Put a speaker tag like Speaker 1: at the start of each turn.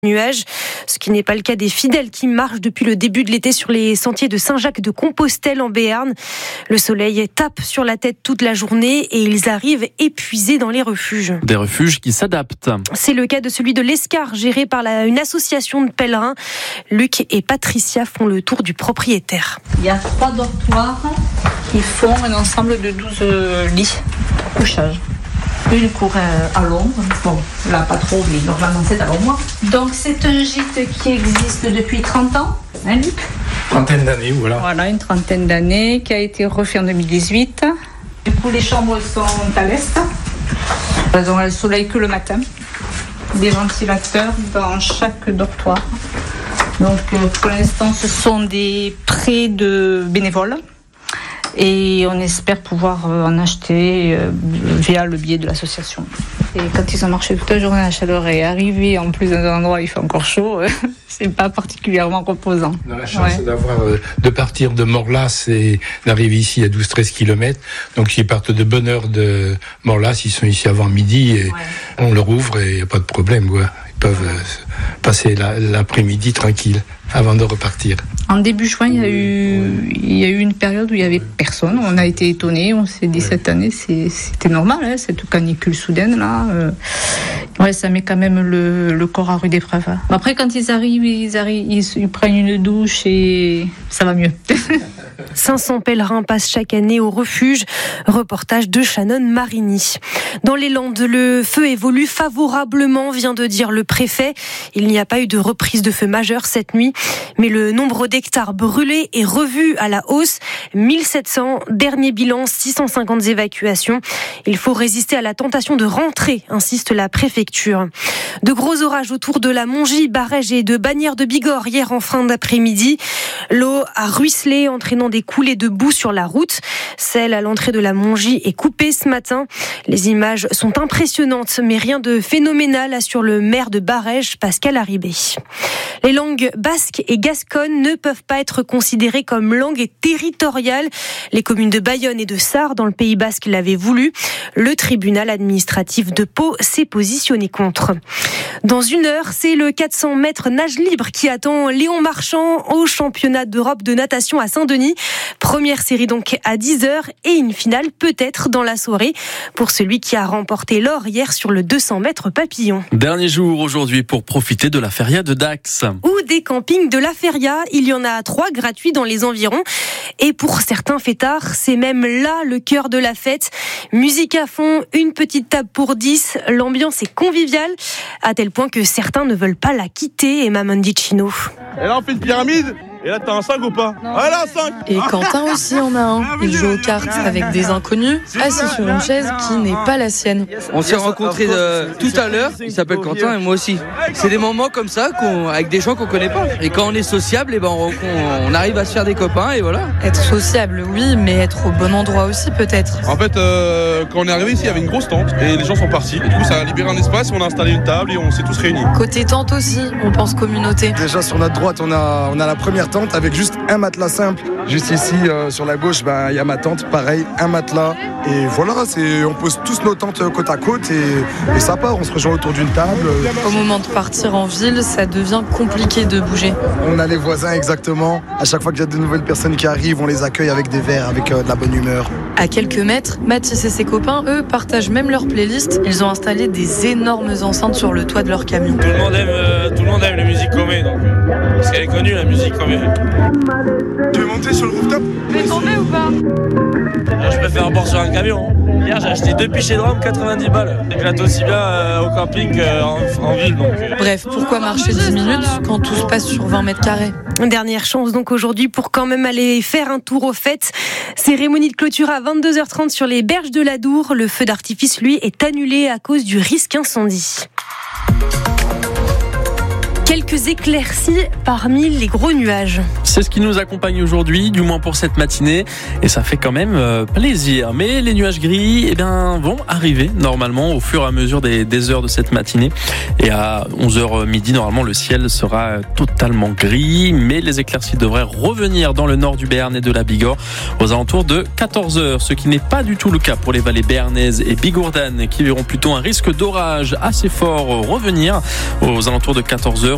Speaker 1: nuages, ce qui n'est pas le cas des fidèles qui marchent depuis le début de l'été sur les sentiers de Saint-Jacques-de-Compostelle en Béarn. Le soleil tape sur la tête toute la journée et ils arrivent épuisés dans les refuges.
Speaker 2: Des refuges qui s'adaptent.
Speaker 1: C'est le cas de celui de l'Escar, géré par une association de pèlerins. Luc et Patricia font le tour du propriétaire.
Speaker 3: Il y a 3 dortoirs qui font un ensemble de 12 lits de couchage. Une cour à l'ombre, bon là pas trop, mais normalement c'est à l'ombre. Donc c'est un gîte qui existe depuis 30 ans, hein Luc ?
Speaker 4: Trentaine d'années, voilà.
Speaker 3: Voilà, une trentaine d'années, qui a été refait en 2018. Du coup les chambres sont à l'est, elles ont le soleil que le matin. Des ventilateurs dans chaque dortoir. Donc pour l'instant ce sont des prêts de bénévoles. Et on espère pouvoir en acheter via le biais de l'association. Et quand ils ont marché toute la journée, la chaleur est arrivée, en plus dans un endroit où il fait encore chaud, c'est pas particulièrement reposant.
Speaker 4: On a la chance de partir de Morlas et d'arriver ici à 12-13 km. Donc ils partent de bonne heure de Morlas, ils sont ici avant midi et on leur ouvre et il n'y a pas de problème. Quoi. Ils peuvent passer l'après-midi tranquille avant de repartir.
Speaker 3: En début juin, il y a eu une période où il n'y avait personne. On a été étonnés. On s'est dit cette année, c'était normal, hein, cette canicule soudaine là. Ça met quand même le corps à rude épreuve. Après, quand ils arrivent, ils prennent une douche et ça va mieux.
Speaker 1: 500 pèlerins passent chaque année au refuge. Reportage de Shannon Marini. Dans les Landes, le feu évolue favorablement, vient de dire le préfet. Il n'y a pas eu de reprise de feu majeure cette nuit, mais le nombre d'hectares brûlés est revu à la hausse. 1700, dernier bilan, 650 évacuations. Il faut résister à la tentation de rentrer, insiste la préfecture. De gros orages autour de la Mongie, Barège et de Bagnères de Bigorre hier en fin d'après-midi. L'eau a ruisselé, entraînant des coulées de boue sur la route. Celle à l'entrée de la Mongie est coupée ce matin. Les images sont impressionnantes, mais rien de phénoménal, assure le maire de Barège, Pascal Haribé. Les langues basques et gasconnes ne peuvent pas être considérées comme langues territoriales. Les communes de Bayonne et de Sarre, dans le Pays basque, l'avaient voulu. Le tribunal administratif de Pau s'est positionné contre. Dans une heure, c'est le 400 mètres nage libre qui attend Léon Marchand au championnat d'Europe de natation à Saint-Denis. Première série donc à 10h et une finale peut-être dans la soirée pour celui qui a remporté l'or hier sur le 200 mètres papillon.
Speaker 2: Dernier jour aujourd'hui pour profiter de la feria de Dax.
Speaker 1: Ou des campings de la feria. Il y en a 3 gratuits dans les environs. Et pour certains fêtards, c'est même là le cœur de la fête. Musique à fond, une petite table pour 10. L'ambiance est conviviale, à tel point que certains ne veulent pas la quitter. Emma Mondicino.
Speaker 5: Et là, on fait une pyramide. Et là, t'as un 5 ou pas ? Ah là, 5 !
Speaker 6: Et Quentin aussi en a un. Il joue aux cartes avec des inconnus, assis sur une chaise qui n'est pas la sienne.
Speaker 7: On s'est rencontrés tout à l'heure, il s'appelle Quentin et moi aussi. C'est des moments comme ça avec des gens qu'on connaît pas. Et quand on est sociable, on arrive à se faire des copains et voilà.
Speaker 6: Être sociable, oui, mais être au bon endroit aussi peut-être.
Speaker 5: En fait, quand on est arrivé ici, il y avait une grosse tente et les gens sont partis. Et du coup, ça a libéré un espace, on a installé une table et on s'est tous réunis.
Speaker 6: Côté tente aussi, on pense communauté.
Speaker 8: Déjà sur notre droite, on a la première tente avec juste un matelas simple. Juste ici, sur la gauche, il y a ma tente, pareil, un matelas. Et voilà, on pose tous nos tentes côte à côte et ça part, on se rejoint autour d'une table.
Speaker 6: Au moment de partir en ville, ça devient compliqué de bouger.
Speaker 8: On a les voisins exactement. À chaque fois qu'il y a de nouvelles personnes qui arrivent, on les accueille avec des verres, avec de la bonne humeur.
Speaker 6: À quelques mètres, Mathis et ses copains, eux, partagent même leur playlist. Ils ont installé des énormes enceintes sur le toit de leur camion.
Speaker 9: Tout le monde aime la musique comé, donc parce qu'elle est connue, la musique comé.
Speaker 8: Tu veux monter sur le rooftop ?
Speaker 6: Tu veux tomber ou pas ?
Speaker 9: Je préfère bord sur un camion. Hier, j'ai acheté 2 pichets de rhum, 90 balles. J'éclate aussi bien au camping qu'en ville. Donc.
Speaker 6: Bref, pourquoi marcher 10 minutes quand tout se passe sur 20 mètres carrés ?
Speaker 1: Dernière chance donc aujourd'hui pour quand même aller faire un tour aux fêtes. Cérémonie de clôture à 22h30 sur les berges de l'Adour. Le feu d'artifice, lui, est annulé à cause du risque incendie. Quelques éclaircies parmi les gros nuages.
Speaker 2: C'est ce qui nous accompagne aujourd'hui, du moins pour cette matinée, et ça fait quand même plaisir. Mais les nuages gris vont arriver normalement au fur et à mesure des heures de cette matinée. Et à 11h midi, normalement, le ciel sera totalement gris, mais les éclaircies devraient revenir dans le nord du Béarn et de la Bigorre aux alentours de 14h, ce qui n'est pas du tout le cas pour les vallées béarnaises et bigourdanes qui verront plutôt un risque d'orage assez fort revenir aux alentours de 14h.